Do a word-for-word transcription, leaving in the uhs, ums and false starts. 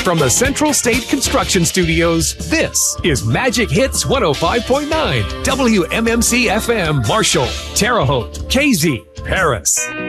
From the Central State Construction Studios, this is Magic Hits one oh five point nine, W M M C F M, Marshall, Terre Haute, K Z, Paris.